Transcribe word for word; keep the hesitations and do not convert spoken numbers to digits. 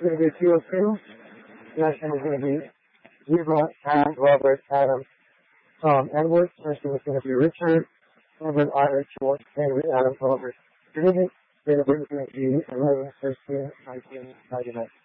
going to be two oh two. Last name is going to be Eva, Tom, Robert, Adam, Tom, Edward. First name is going to be Richard, Robert, Ira, George, Henry, Adam, Robert. David, date of birth is going to be eleven fifteen nineteen ninety-nine.